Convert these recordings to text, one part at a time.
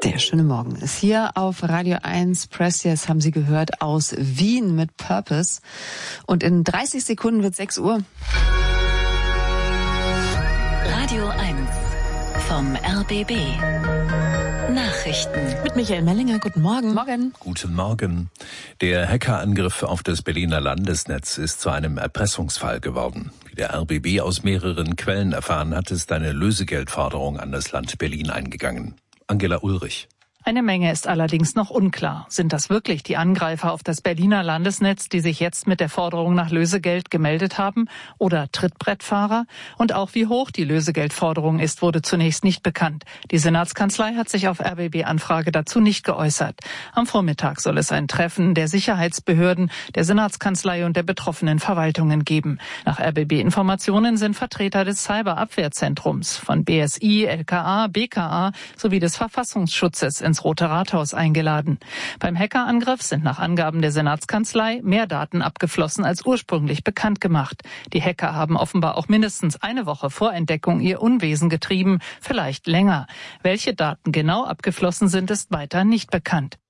Der schöne Morgen ist hier auf Radio 1. Press Yes haben Sie gehört aus Wien mit Purpose. Und in 30 Sekunden wird 6 Uhr. Radio 1 vom RBB. Nachrichten. Mit Michael Mellinger, guten Morgen. Morgen. Guten Morgen. Der Hackerangriff auf das Berliner Landesnetz ist zu einem Erpressungsfall geworden. Wie der RBB aus mehreren Quellen erfahren hat, ist eine Lösegeldforderung an das Land Berlin eingegangen. Angela Ulrich. Eine Menge ist allerdings noch unklar. Sind das wirklich die Angreifer auf das Berliner Landesnetz, die sich jetzt mit der Forderung nach Lösegeld gemeldet haben, oder Trittbrettfahrer? Und auch wie hoch die Lösegeldforderung ist, wurde zunächst nicht bekannt. Die Senatskanzlei hat sich auf RBB-Anfrage dazu nicht geäußert. Am Vormittag soll es ein Treffen der Sicherheitsbehörden, der Senatskanzlei und der betroffenen Verwaltungen geben. Nach RBB-Informationen sind Vertreter des Cyberabwehrzentrums von BSI, LKA, BKA sowie des Verfassungsschutzes ins Rote Rathaus eingeladen. Beim Hackerangriff sind nach Angaben der Senatskanzlei mehr Daten abgeflossen als ursprünglich bekannt gemacht. Die Hacker haben offenbar auch mindestens eine Woche vor Entdeckung ihr Unwesen getrieben, vielleicht länger. Welche Daten genau abgeflossen sind, ist weiter nicht bekannt.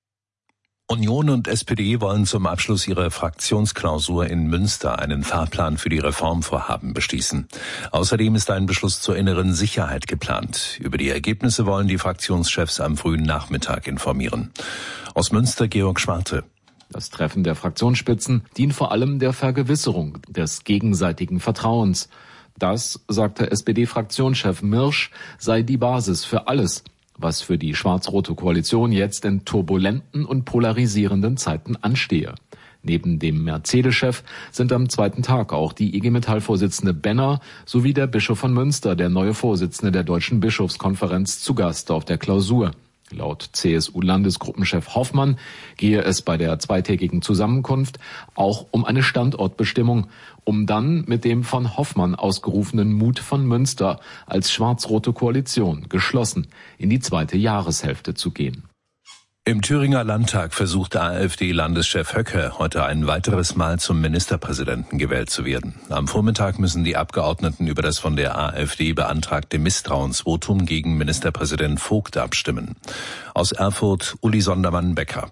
Union und SPD wollen zum Abschluss ihrer Fraktionsklausur in Münster einen Fahrplan für die Reformvorhaben beschließen. Außerdem ist ein Beschluss zur inneren Sicherheit geplant. Über die Ergebnisse wollen die Fraktionschefs am frühen Nachmittag informieren. Aus Münster Georg Schwarte. Das Treffen der Fraktionsspitzen dient vor allem der Vergewisserung des gegenseitigen Vertrauens. Das, sagte SPD-Fraktionschef Mirsch, sei die Basis für alles, was für die schwarz-rote Koalition jetzt in turbulenten und polarisierenden Zeiten anstehe. Neben dem Mercedes-Chef sind am zweiten Tag auch die IG Metall-Vorsitzende Benner sowie der Bischof von Münster, der neue Vorsitzende der Deutschen Bischofskonferenz, zu Gast auf der Klausur. Laut CSU-Landesgruppenchef Hoffmann gehe es bei der zweitägigen Zusammenkunft auch um eine Standortbestimmung, um dann mit dem von Hoffmann ausgerufenen Mut von Münster als schwarz-rote Koalition geschlossen in die zweite Jahreshälfte zu gehen. Im Thüringer Landtag versucht AfD-Landeschef Höcke heute ein weiteres Mal zum Ministerpräsidenten gewählt zu werden. Am Vormittag müssen die Abgeordneten über das von der AfD beantragte Misstrauensvotum gegen Ministerpräsident Vogt abstimmen. Aus Erfurt Uli Sondermann-Becker.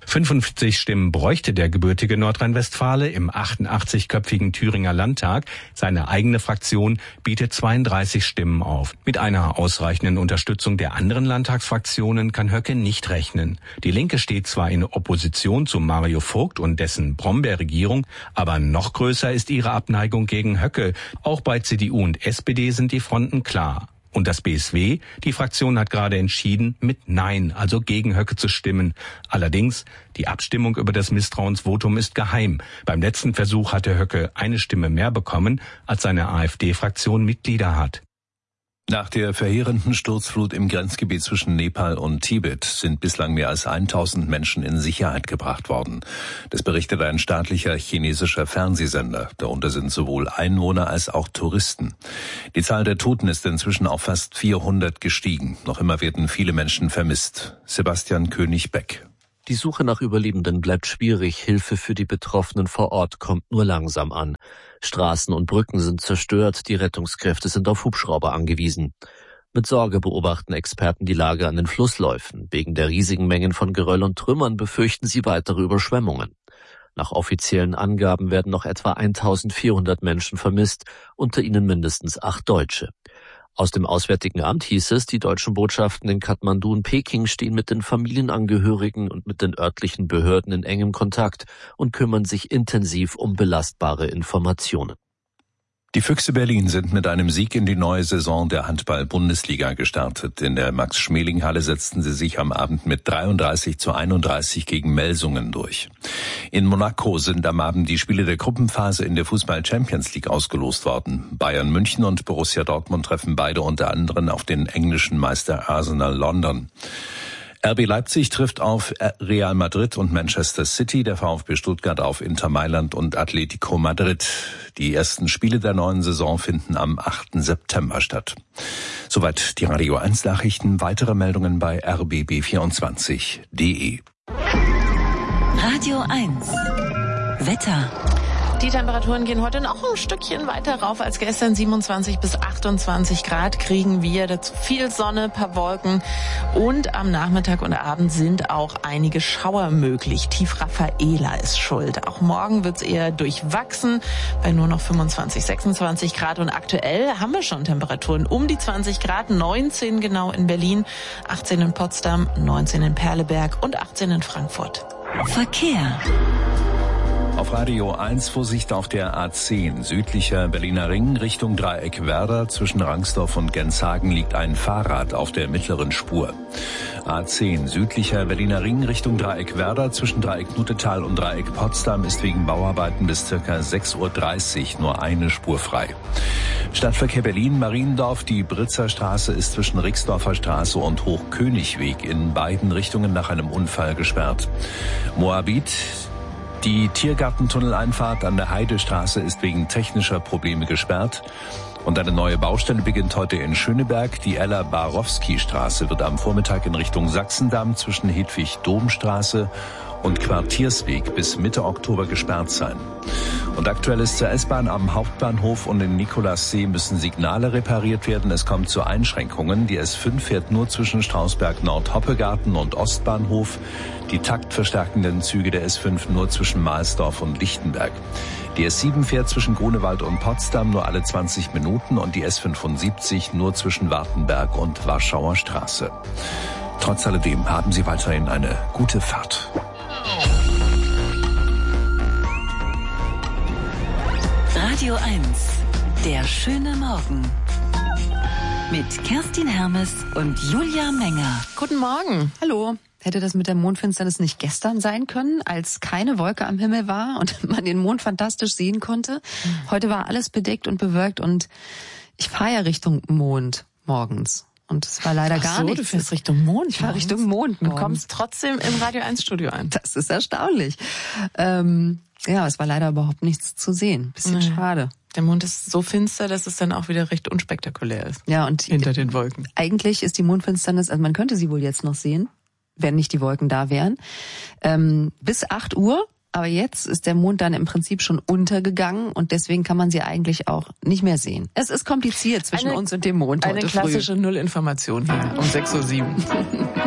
55 Stimmen bräuchte der gebürtige Nordrhein-Westfale im 88-köpfigen Thüringer Landtag. Seine eigene Fraktion bietet 32 Stimmen auf. Mit einer ausreichenden Unterstützung der anderen Landtagsfraktionen kann Höcke nicht rechnen. Die Linke steht zwar in Opposition zu Mario Vogt und dessen Brombeerregierung, aber noch größer ist ihre Abneigung gegen Höcke. Auch bei CDU und SPD sind die Fronten klar. Und das BSW, die Fraktion hat gerade entschieden, mit Nein, also gegen Höcke zu stimmen. Allerdings, die Abstimmung über das Misstrauensvotum ist geheim. Beim letzten Versuch hatte Höcke eine Stimme mehr bekommen, als seine AfD-Fraktion Mitglieder hat. Nach der verheerenden Sturzflut im Grenzgebiet zwischen Nepal und Tibet sind bislang mehr als 1000 Menschen in Sicherheit gebracht worden. Das berichtet ein staatlicher chinesischer Fernsehsender. Darunter sind sowohl Einwohner als auch Touristen. Die Zahl der Toten ist inzwischen auf fast 400 gestiegen. Noch immer werden viele Menschen vermisst. Sebastian König-Beck. Die Suche nach Überlebenden bleibt schwierig. Hilfe für die Betroffenen vor Ort kommt nur langsam an. Straßen und Brücken sind zerstört. Die Rettungskräfte sind auf Hubschrauber angewiesen. Mit Sorge beobachten Experten die Lage an den Flussläufen. Wegen der riesigen Mengen von Geröll und Trümmern befürchten sie weitere Überschwemmungen. Nach offiziellen Angaben werden noch etwa 1400 Menschen vermisst, unter ihnen mindestens 8 Deutsche. Aus dem Auswärtigen Amt hieß es, die deutschen Botschaften in Kathmandu und Peking stehen mit den Familienangehörigen und mit den örtlichen Behörden in engem Kontakt und kümmern sich intensiv um belastbare Informationen. Die Füchse Berlin sind mit einem Sieg in die neue Saison der Handball-Bundesliga gestartet. In der Max-Schmeling-Halle setzten sie sich am Abend mit 33:31 gegen Melsungen durch. In Monaco sind am Abend die Spiele der Gruppenphase in der Fußball-Champions League ausgelost worden. Bayern München und Borussia Dortmund treffen beide unter anderem auf den englischen Meister Arsenal London. RB Leipzig trifft auf Real Madrid und Manchester City, der VfB Stuttgart auf Inter Mailand und Atletico Madrid. Die ersten Spiele der neuen Saison finden am 8. September statt. Soweit die Radio 1 Nachrichten. Weitere Meldungen bei rbb24.de. Radio 1 Wetter. Die Temperaturen gehen heute noch ein Stückchen weiter rauf als gestern. 27 bis 28 Grad kriegen wir. Dazu viel Sonne, paar Wolken Und am Nachmittag und Abend sind auch einige Schauer möglich. Tief Raffaela ist schuld. Auch morgen wird's eher durchwachsen bei nur noch 25, 26 Grad. Und aktuell haben wir schon Temperaturen um die 20 Grad, 19 genau in Berlin, 18 in Potsdam, 19 in Perleberg und 18 in Frankfurt. Verkehr. Auf Radio 1 Vorsicht auf der A10, südlicher Berliner Ring Richtung Dreieck Werder. Zwischen Rangsdorf und Genshagen liegt ein Fahrrad auf der mittleren Spur. A10, südlicher Berliner Ring Richtung Dreieck Werder. Zwischen Dreieck Nuttetal und Dreieck Potsdam ist wegen Bauarbeiten bis ca. 6:30 Uhr nur eine Spur frei. Stadtverkehr Berlin, Mariendorf, die Britzer Straße ist zwischen Rixdorfer Straße und Hochkönigweg in beiden Richtungen nach einem Unfall gesperrt. Moabit, die Tiergartentunneleinfahrt an der Heidestraße ist wegen technischer Probleme gesperrt. Und eine neue Baustelle beginnt heute in Schöneberg. Die Ella-Barowski-Straße wird am Vormittag in Richtung Sachsendamm zwischen Hedwig-Domstraße und Quartiersweg bis Mitte Oktober gesperrt sein. Und aktuell ist zur S-Bahn am Hauptbahnhof und in Nikolassee müssen Signale repariert werden. Es kommt zu Einschränkungen. Die S5 fährt nur zwischen Strausberg-Nord-Hoppegarten und Ostbahnhof. Die taktverstärkenden Züge der S5 nur zwischen Mahlsdorf und Lichtenberg. Die S7 fährt zwischen Grunewald und Potsdam nur alle 20 Minuten und die S75 nur zwischen Wartenberg und Warschauer Straße. Trotz alledem haben Sie weiterhin eine gute Fahrt. Radio 1, der schöne Morgen. Mit Kerstin Hermes und Julia Menger. Guten Morgen. Hallo. Hätte das mit der Mondfinsternis nicht gestern sein können, als keine Wolke am Himmel war und man den Mond fantastisch sehen konnte? Heute war alles bedeckt und bewölkt und ich fahre ja Richtung Mond morgens. Und es war leider gar nichts. Du fährst Richtung Mond? Ich fahre Richtung Mond und kommst trotzdem im Radio 1 Studio ein. Das ist erstaunlich. Ja, es war leider überhaupt nichts zu sehen. Bisschen schade. Der Mond ist so finster, dass es dann auch wieder recht unspektakulär ist. Ja, und hinter den Wolken. Eigentlich ist die Mondfinsternis, also man könnte sie wohl jetzt noch sehen, wenn nicht die Wolken da wären, bis 8 Uhr. Aber jetzt ist der Mond dann im Prinzip schon untergegangen und deswegen kann man sie eigentlich auch nicht mehr sehen. Es ist kompliziert zwischen uns und dem Mond heute früh. Eine klassische Nullinformation hier um 6:07 Uhr.